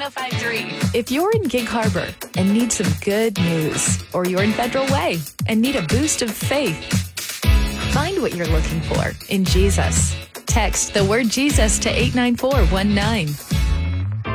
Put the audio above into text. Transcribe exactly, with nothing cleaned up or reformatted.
one oh five point three. If you're in Gig Harbor and need some good news, or you're in Federal Way and need a boost of faith, find what you're looking for in Jesus. Text the word Jesus to eight nine four one nine.